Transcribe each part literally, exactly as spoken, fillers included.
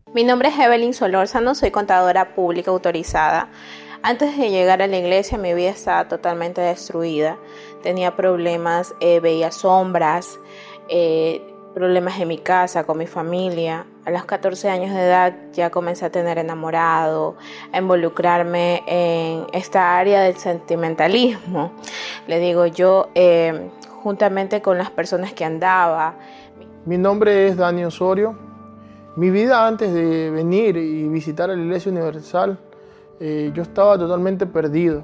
Mi nombre es Evelyn Solórzano, soy contadora pública autorizada. Antes de llegar a la iglesia mi vida estaba totalmente destruida. Tenía problemas, eh, veía sombras, eh, problemas en mi casa, con mi familia. A los catorce años de edad ya comencé a tener enamorado, a involucrarme en esta área del sentimentalismo. Le digo yo, eh, juntamente con las personas que andaba. Mi nombre es Dani Osorio. Mi vida antes de venir y visitar a la Iglesia Universal, eh, yo estaba totalmente perdido.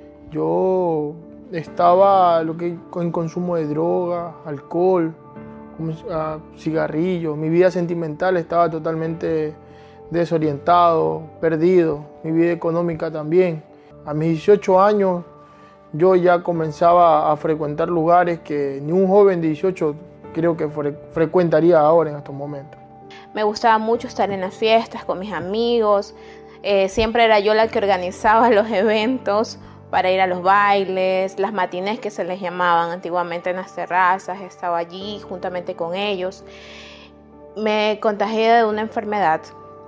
Yo estaba lo que, en consumo de droga, alcohol, cigarrillos. Mi vida sentimental estaba totalmente desorientado, perdido. Mi vida económica también. A mis dieciocho años yo ya comenzaba a frecuentar lugares que ni un joven de dieciocho creo que fre- frecuentaría ahora en estos momentos. Me gustaba mucho estar en las fiestas con mis amigos. Eh, siempre era yo la que organizaba los eventos para ir a los bailes, las matinés que se les llamaban antiguamente en las terrazas. Estaba allí juntamente con ellos. Me contagié de una enfermedad,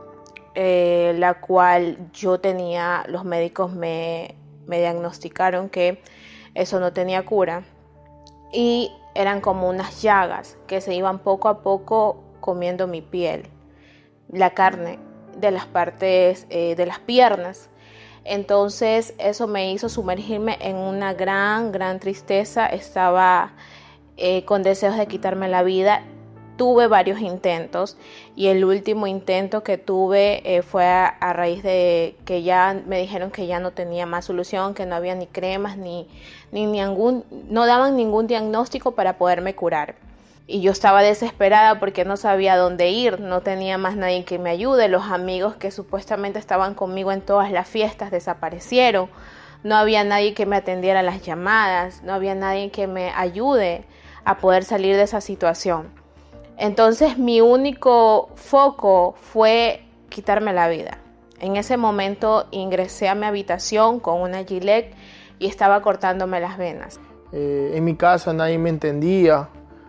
eh, la cual yo tenía, los médicos me, me diagnosticaron que eso no tenía cura. Y eran como unas llagas que se iban poco a poco comiendo mi piel, la carne de las partes eh, de las piernas. Entonces eso me hizo sumergirme en una gran, gran tristeza. Estaba eh, con deseos de quitarme la vida. Tuve varios intentos y el último intento que tuve eh, fue a, a raíz de que ya me dijeron que ya no tenía más solución, que no había ni cremas, ni, ni ningún, no daban ningún diagnóstico para poderme curar. Y yo estaba desesperada porque no sabía dónde ir, no tenía más nadie que me ayude. Los amigos que supuestamente estaban conmigo en todas las fiestas desaparecieron. No había nadie que me atendiera las llamadas, no había nadie que me ayude a poder salir de esa situación. Entonces mi único foco fue quitarme la vida. En ese momento ingresé a mi habitación con una Gillette y estaba cortándome las venas. Eh, en mi casa nadie me entendía.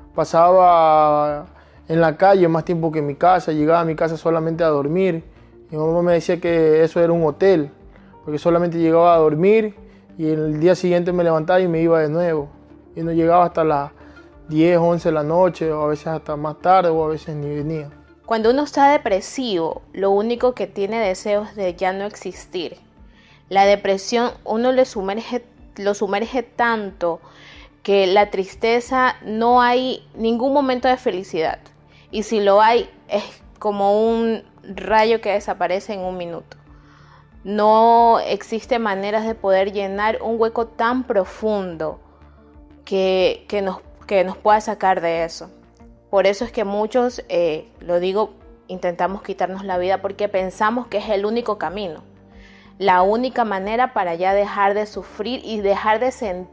Pasaba en la calle más tiempo que en mi casa, llegaba a mi casa solamente a dormir. Mi mamá me decía que eso era un hotel, porque solamente llegaba a dormir y el día siguiente me levantaba y me iba de nuevo. Y no llegaba hasta las diez, once de la noche, o a veces hasta más tarde, o a veces ni venía. Cuando uno está depresivo, lo único que tiene deseos de ya no existir. La depresión uno le sumerge, lo sumerge tanto que la tristeza, no hay ningún momento de felicidad. Y si lo hay, es como un rayo que desaparece en un minuto. No existe maneras de poder llenar un hueco tan profundo que, que, nos, que nos pueda sacar de eso. Por eso es que muchos, eh, lo digo, intentamos quitarnos la vida porque pensamos que es el único camino. La única manera para ya dejar de sufrir y dejar de sentir